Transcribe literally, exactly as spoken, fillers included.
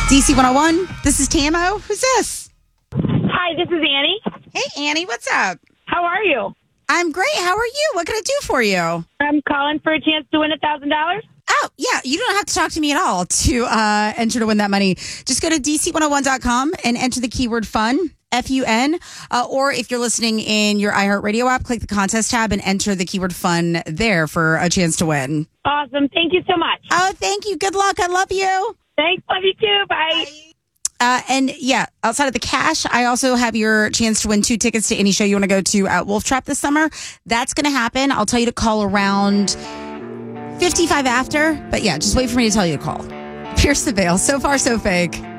D C one oh one, this is Tamo. Who's this? Hi, this is Annie. Hey, Annie, what's up? How are you? I'm great. How are you? What can I do for you? I'm calling for a chance to win one thousand dollars. Oh, yeah. You don't have to talk to me at all to uh, enter to win that money. Just go to D C one oh one dot com and enter the keyword fun, F U N. Uh, or if you're listening in your iHeartRadio app, click the contest tab and enter the keyword fun there for a chance to win. Awesome. Thank you so much. Oh, thank you. Good luck. I love you. Thanks. Love you too. Bye. Bye. Uh, and yeah, outside of the cash, I also have your chance to win two tickets to any show you want to go to at Wolf Trap this summer. That's going to happen. I'll tell you to call around fifty-five after. But yeah, just wait for me to tell you to call. Pierce the Veil. So far, so fake.